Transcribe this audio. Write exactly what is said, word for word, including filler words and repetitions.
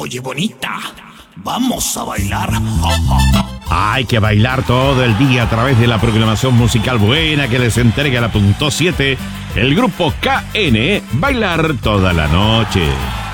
Oye, bonita, vamos a bailar. Hay que bailar todo el día a través de la programación musical buena que les entrega la punto siete, el grupo K N, bailar toda la noche.